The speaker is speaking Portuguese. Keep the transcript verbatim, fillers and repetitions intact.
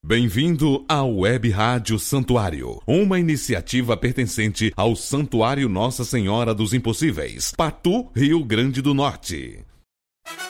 Bem-vindo à Web Rádio Santuário, uma iniciativa pertencente ao Santuário Nossa Senhora dos Impossíveis, Patu, Rio Grande do Norte.